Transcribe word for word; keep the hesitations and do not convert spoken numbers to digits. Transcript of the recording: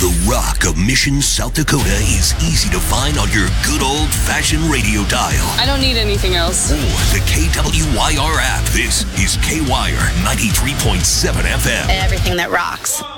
The rock of Mission, South Dakota is easy to find on your good old-fashioned radio dial. I don't need anything else. Or the K W Y R app. This is K-Wire ninety-three point seven F M. Everything that rocks.